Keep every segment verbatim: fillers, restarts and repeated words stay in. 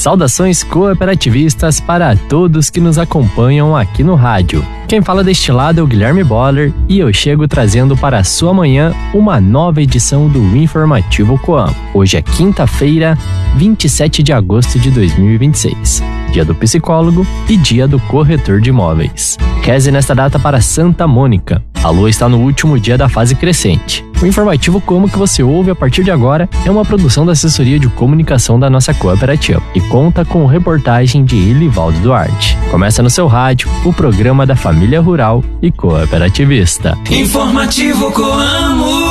Saudações cooperativistas para todos que nos acompanham aqui no rádio. Quem fala deste lado é o Guilherme Boller e eu chego trazendo para a sua manhã uma nova edição do Informativo Coamo. Hoje é quinta-feira, vinte e sete de agosto de dois mil e vinte e seis, dia do psicólogo e dia do corretor de imóveis. Reze nesta data para Santa Mônica. A lua está no último dia da fase crescente. O Informativo Coamo que você ouve a partir de agora é uma produção da assessoria de comunicação da nossa cooperativa e conta com reportagem de Elivaldo Duarte. Começa no seu rádio o programa da família rural e cooperativista. Informativo Coamo.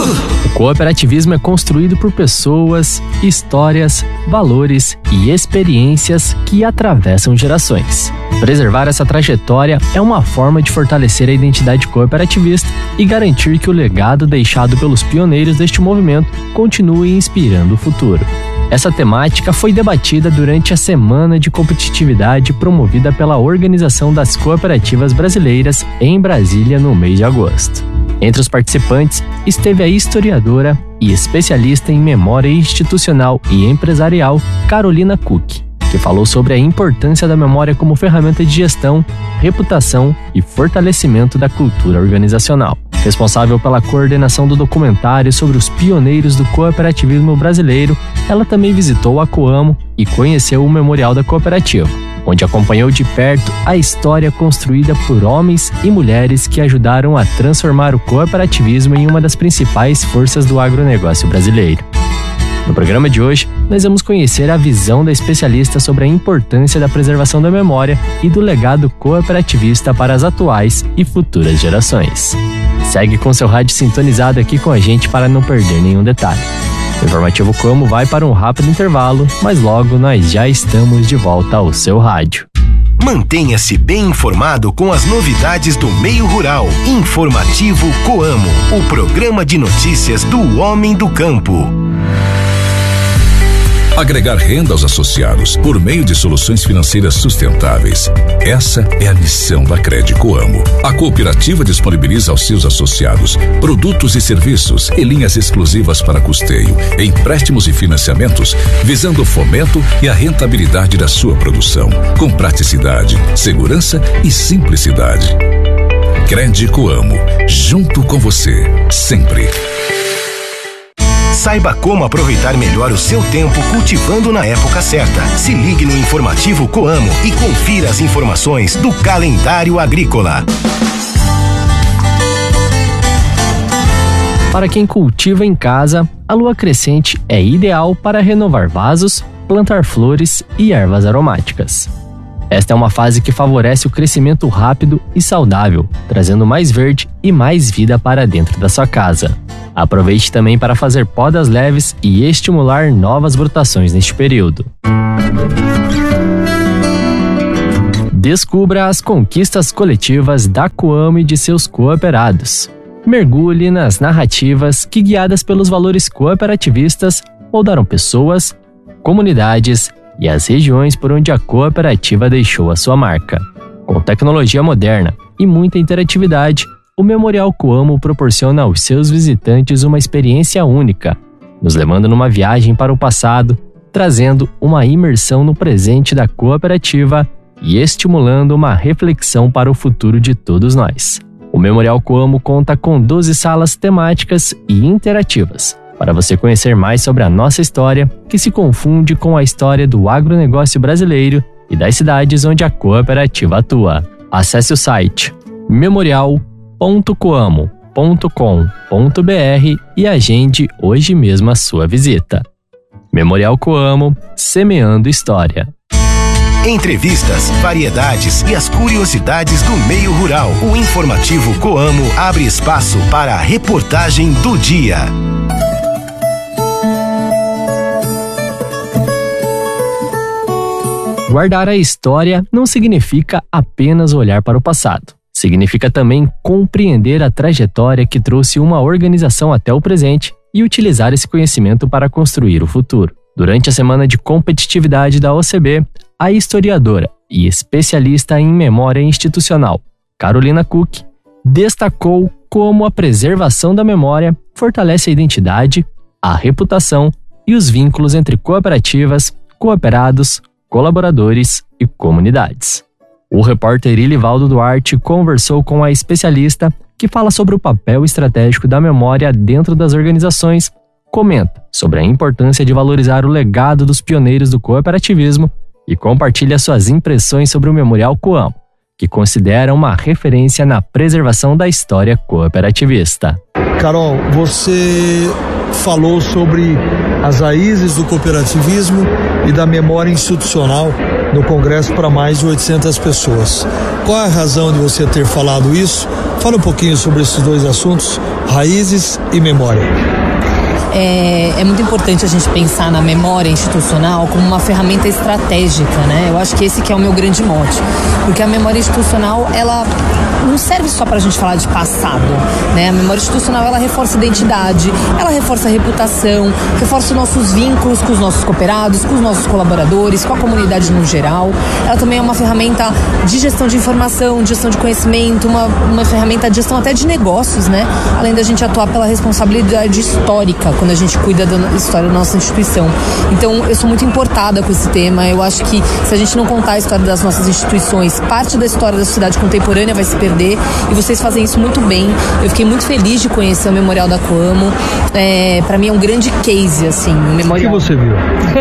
O cooperativismo é construído por pessoas, histórias, valores e experiências que atravessam gerações. Preservar essa trajetória é uma forma de fortalecer a identidade cooperativista e garantir que o legado deixado pelos pioneiros deste movimento continue inspirando o futuro. Essa temática foi debatida durante a Semana de Competitividade promovida pela Organização das Cooperativas Brasileiras em Brasília no mês de agosto. Entre os participantes esteve a historiadora e especialista em memória institucional e empresarial Carolina Cook, que falou sobre a importância da memória como ferramenta de gestão, reputação e fortalecimento da cultura organizacional. Responsável pela coordenação do documentário sobre os pioneiros do cooperativismo brasileiro, ela também visitou a Coamo e conheceu o Memorial da Cooperativa, onde acompanhou de perto a história construída por homens e mulheres que ajudaram a transformar o cooperativismo em uma das principais forças do agronegócio brasileiro. No programa de hoje, nós vamos conhecer a visão da especialista sobre a importância da preservação da memória e do legado cooperativista para as atuais e futuras gerações. Segue com seu rádio sintonizado aqui com a gente para não perder nenhum detalhe. O Informativo Coamo vai para um rápido intervalo, mas logo nós já estamos de volta ao seu rádio. Mantenha-se bem informado com as novidades do meio rural. Informativo Coamo, o programa de notícias do homem do campo. Agregar renda aos associados por meio de soluções financeiras sustentáveis. Essa é a missão da Cred Coamo. A cooperativa disponibiliza aos seus associados produtos e serviços e linhas exclusivas para custeio, empréstimos e financiamentos, visando o fomento e a rentabilidade da sua produção, com praticidade, segurança e simplicidade. Cred Coamo, junto com você, sempre. Saiba como aproveitar melhor o seu tempo cultivando na época certa. Se ligue no Informativo Coamo e confira as informações do calendário agrícola. Para quem cultiva em casa, a lua crescente é ideal para renovar vasos, plantar flores e ervas aromáticas. Esta é uma fase que favorece o crescimento rápido e saudável, trazendo mais verde e mais vida para dentro da sua casa. Aproveite também para fazer podas leves e estimular novas brotações neste período. Descubra as conquistas coletivas da Coamo e de seus cooperados. Mergulhe nas narrativas que, guiadas pelos valores cooperativistas, moldaram pessoas, comunidades e as regiões por onde a cooperativa deixou a sua marca. Com tecnologia moderna e muita interatividade, o Memorial Coamo proporciona aos seus visitantes uma experiência única, nos levando numa viagem para o passado, trazendo uma imersão no presente da cooperativa e estimulando uma reflexão para o futuro de todos nós. O Memorial Coamo conta com doze salas temáticas e interativas, para você conhecer mais sobre a nossa história, que se confunde com a história do agronegócio brasileiro e das cidades onde a cooperativa atua. Acesse o site memorial ponto coamo ponto com ponto br e agende hoje mesmo a sua visita. Memorial Coamo, semeando história. Entrevistas, variedades e as curiosidades do meio rural. O Informativo Coamo abre espaço para a reportagem do dia. Guardar a história não significa apenas olhar para o passado. Significa também compreender a trajetória que trouxe uma organização até o presente e utilizar esse conhecimento para construir o futuro. Durante a Semana de Competitividade da O C B, a historiadora e especialista em memória institucional, Carolina Cook, destacou como a preservação da memória fortalece a identidade, a reputação e os vínculos entre cooperativas, cooperados, colaboradores e comunidades. O repórter Ilivaldo Duarte conversou com a especialista que fala sobre o papel estratégico da memória dentro das organizações, comenta sobre a importância de valorizar o legado dos pioneiros do cooperativismo e compartilha suas impressões sobre o Memorial Coamo, que considera uma referência na preservação da história cooperativista. Carol, você falou sobre as raízes do cooperativismo e da memória institucional no Congresso para mais de oitocentas pessoas. Qual é a razão de você ter falado isso? Fala um pouquinho sobre esses dois assuntos, raízes e memória. É, é muito importante a gente pensar na memória institucional como uma ferramenta estratégica, né? Eu acho que esse que é o meu grande mote, porque a memória institucional, ela não serve só para a gente falar de passado, né? A memória institucional, ela reforça a identidade, ela reforça a reputação, reforça os nossos vínculos com os nossos cooperados, com os nossos colaboradores, com a comunidade no geral. Ela também é uma ferramenta de gestão de informação, de gestão de conhecimento, uma, uma ferramenta de gestão até de negócios, né? Além da gente atuar pela responsabilidade histórica, quando a gente cuida da história da nossa instituição. Então, eu sou muito importada com esse tema. Eu acho que se a gente não contar a história das nossas instituições, parte da história da sociedade contemporânea vai se perder, e vocês fazem isso muito bem. Eu fiquei muito feliz de conhecer o Memorial da Coamo. É, para mim é um grande case, assim, o memorial. O que você viu?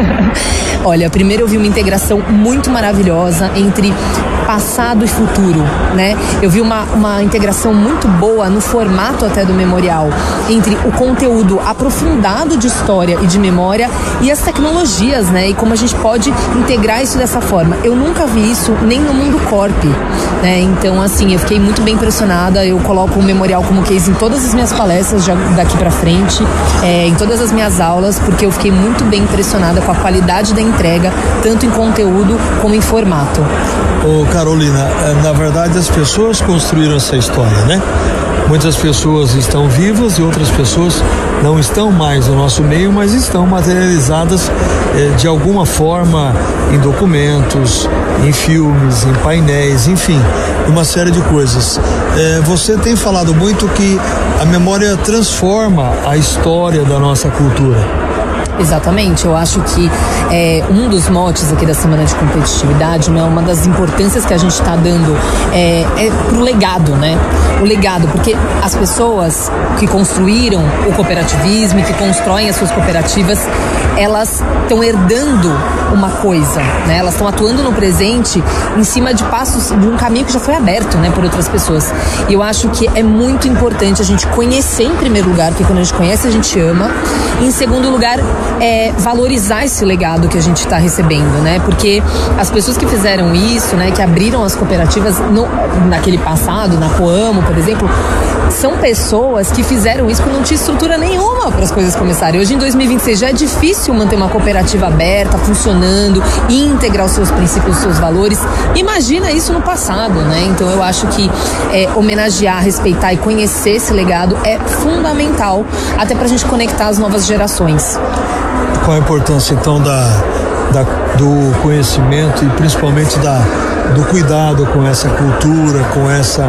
Olha, primeiro eu vi uma integração muito maravilhosa entre passado e futuro, né? Eu vi uma, uma integração muito boa no formato até do memorial, entre o conteúdo aprofundado de história e de memória e as tecnologias, né? E como a gente pode integrar isso dessa forma. Eu nunca vi isso nem no mundo corp, né? Então, assim, eu fiquei muito bem impressionada. Eu coloco o memorial como case em todas as minhas palestras já daqui pra frente, é, em todas as minhas aulas, porque eu fiquei muito bem impressionada com a qualidade da entrega, tanto em conteúdo como em formato. Ô Carolina, na verdade as pessoas construíram essa história, né? Muitas pessoas estão vivas e outras pessoas não estão mais no nosso meio, mas estão materializadas eh, de alguma forma em documentos, em filmes, em painéis, enfim, uma série de coisas. Eh, você tem falado muito que a memória transforma a história da nossa cultura. Exatamente, eu acho que é, um dos motes aqui da Semana de Competitividade, né, uma das importâncias que a gente está dando é, é pro legado, né? O legado, porque as pessoas que construíram o cooperativismo e que constroem as suas cooperativas, elas estão herdando uma coisa, né? Elas estão atuando no presente em cima de passos de um caminho que já foi aberto, né, por outras pessoas. E eu acho que é muito importante a gente conhecer em primeiro lugar, porque quando a gente conhece a gente ama, e em segundo lugar é valorizar esse legado que a gente está recebendo, né? Porque as pessoas que fizeram isso, né, que abriram as cooperativas no, naquele passado, na Coamo, por exemplo, são pessoas que fizeram isso quando não tinha estrutura nenhuma para as coisas começarem. Hoje, em dois mil e vinte e seis, já é difícil manter uma cooperativa aberta, funcionando, integrar os seus princípios, os seus valores. Imagina isso no passado, né? Então, eu acho que é, homenagear, respeitar e conhecer esse legado é fundamental, até para a gente conectar as novas gerações. Qual a importância, então, da, da, do conhecimento e principalmente da, do cuidado com essa cultura, com essa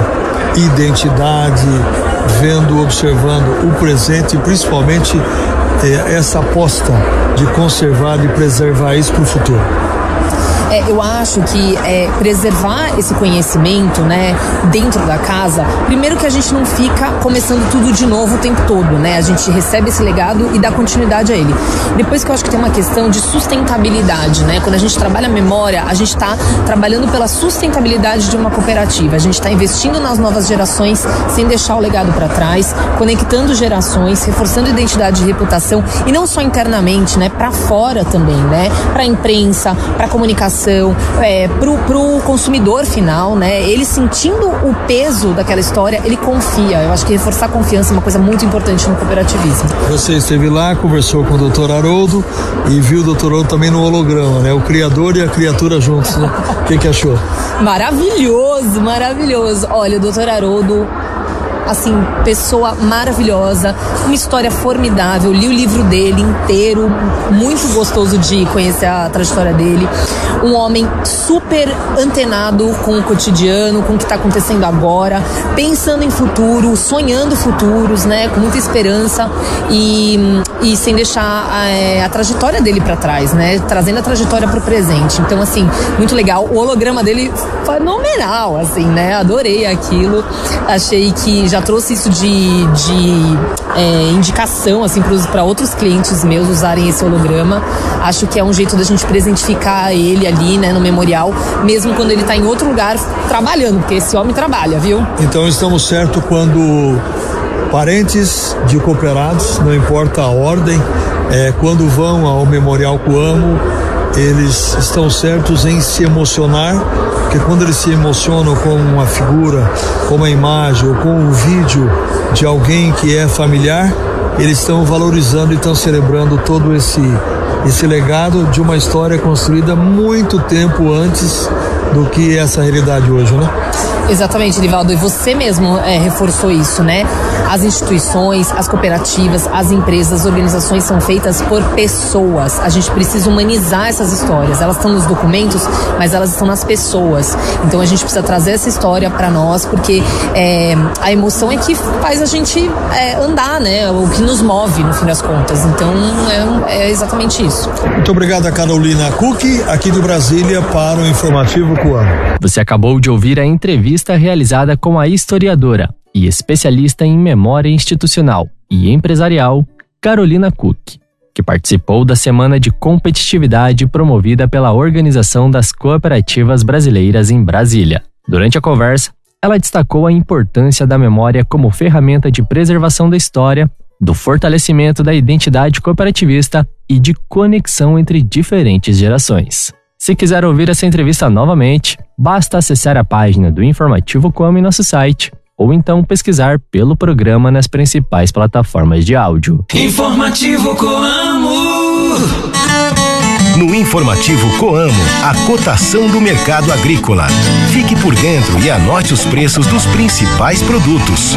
identidade, vendo, observando o presente e principalmente eh, essa aposta de conservar e preservar isso para o futuro? É, eu acho que é, preservar esse conhecimento, né, dentro da casa, primeiro que a gente não fica começando tudo de novo o tempo todo, né? A gente recebe esse legado e dá continuidade a ele. Depois que eu acho que tem uma questão de sustentabilidade, né? Quando a gente trabalha a memória, a gente está trabalhando pela sustentabilidade de uma cooperativa. A gente está investindo nas novas gerações sem deixar o legado para trás, conectando gerações, reforçando identidade e reputação, e não só internamente, né? Para fora também, né? Para a imprensa, para a comunicação, É, pro, pro consumidor final, né? Ele sentindo o peso daquela história, ele confia. Eu acho que reforçar a confiança é uma coisa muito importante no cooperativismo. Você esteve lá, conversou com o doutor Haroldo e viu o doutor Haroldo também no holograma, né? O criador e a criatura juntos, né? O que que achou? Maravilhoso, maravilhoso. Olha, o doutor Haroldo assim, pessoa maravilhosa, uma história formidável. Li o livro dele inteiro, muito gostoso de conhecer a trajetória dele. Um homem super antenado com o cotidiano, com o que está acontecendo agora, pensando em futuro, sonhando futuros, né, com muita esperança e, e sem deixar a, a trajetória dele para trás, né, trazendo a trajetória para o presente. Então, assim, muito legal. O holograma dele fenomenal, assim, né, adorei aquilo. Achei que já trouxe isso de, de é, indicação, assim, para outros clientes meus usarem esse holograma. Acho que é um jeito da gente presentificar ele ali, né, no memorial, mesmo quando ele tá em outro lugar trabalhando, porque esse homem trabalha, viu? Então estamos certos quando parentes de cooperados, não importa a ordem, é, quando vão ao Memorial Coamo, eles estão certos em se emocionar, porque quando eles se emocionam com uma figura, com uma imagem ou com um vídeo de alguém que é familiar, eles estão valorizando e estão celebrando todo esse, esse legado de uma história construída muito tempo antes do que essa realidade hoje, né? Exatamente, Divaldo, e você mesmo é, reforçou isso, né? As instituições, as cooperativas, as empresas, as organizações são feitas por pessoas. A gente precisa humanizar essas histórias. Elas estão nos documentos, mas elas estão nas pessoas. Então a gente precisa trazer essa história para nós, porque é, a emoção é que faz a gente é, andar, né? O que nos move, no fim das contas. Então é, é exatamente isso. Muito obrigado a Carolina Cook, aqui de Brasília, para o Informativo Coamo. Você acabou de ouvir a entrevista realizada com a historiadora e especialista em memória institucional e empresarial, Carolina Cook, que participou da Semana de Competitividade promovida pela Organização das Cooperativas Brasileiras em Brasília. Durante a conversa, ela destacou a importância da memória como ferramenta de preservação da história, do fortalecimento da identidade cooperativista e de conexão entre diferentes gerações. Se quiser ouvir essa entrevista novamente, basta acessar a página do Informativo Coamo em nosso site, ou então pesquisar pelo programa nas principais plataformas de áudio. Informativo Coamo. No Informativo Coamo, a cotação do mercado agrícola. Fique por dentro e anote os preços dos principais produtos.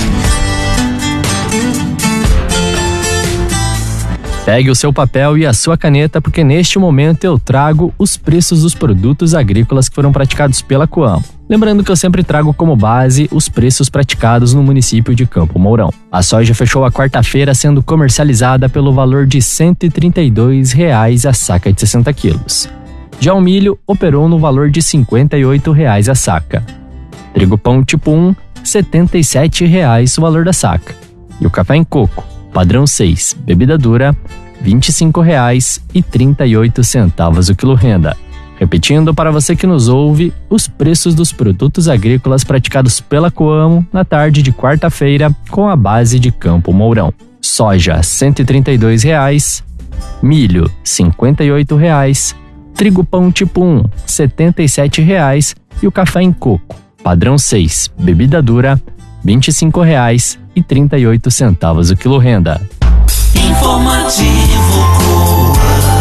Pegue o seu papel e a sua caneta, porque neste momento eu trago os preços dos produtos agrícolas que foram praticados pela Coamo. Lembrando que eu sempre trago como base os preços praticados no município de Campo Mourão. A soja fechou a quarta-feira sendo comercializada pelo valor de cento e trinta e dois reais a saca de sessenta quilos. Já o milho operou no valor de cinquenta e oito reais a saca. Trigo pão tipo um, setenta e sete reais o valor da saca. E o café em coco, padrão seis, bebida dura, vinte e cinco reais e trinta e oito centavos o quilo renda. Repetindo para você que nos ouve, os preços dos produtos agrícolas praticados pela Coamo na tarde de quarta-feira com a base de Campo Mourão. Soja, cento e trinta e dois reais, milho, cinquenta e oito reais, trigo pão tipo um, setenta e sete reais e o café em coco, padrão seis, bebida dura, vinte e cinco reais e trinta e oito centavos o quilo renda. Informativo Coamo.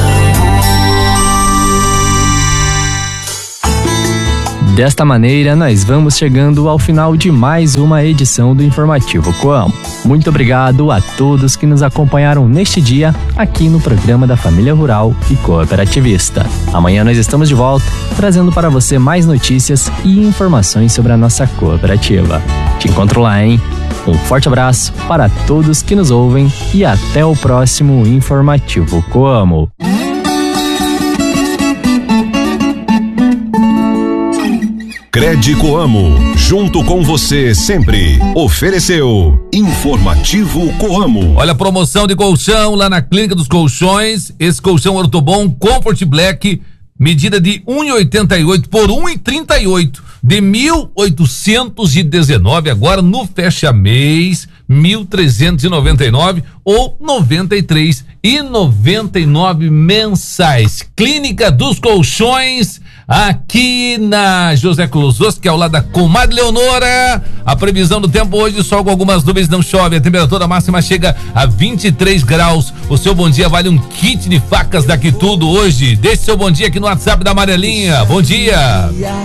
Desta maneira, nós vamos chegando ao final de mais uma edição do Informativo Coamo. Muito obrigado a todos que nos acompanharam neste dia aqui no programa da Família Rural e Cooperativista. Amanhã nós estamos de volta, trazendo para você mais notícias e informações sobre a nossa cooperativa. Te encontro lá, hein? Um forte abraço para todos que nos ouvem e até o próximo Informativo Coamo. Cred Coamo, junto com você sempre. Ofereceu Informativo Coamo. Olha a promoção de colchão lá na Clínica dos Colchões. Esse colchão Ortobon Comfort Black, medida de um e oitenta e oito por um e trinta e oito, de mil oitocentos e dezenove, agora no fecha mês mil trezentos e noventa e nove ou noventa e três e noventa e nove mensais. Clínica dos Colchões, aqui na José Clusós, que é ao lado da Comadre Leonora. A previsão do tempo hoje, sol com algumas nuvens, não chove. A temperatura máxima chega a vinte e três graus. O seu bom dia vale um kit de facas daqui tudo hoje. Deixe seu bom dia aqui no WhatsApp da Amarelinha. Bom dia.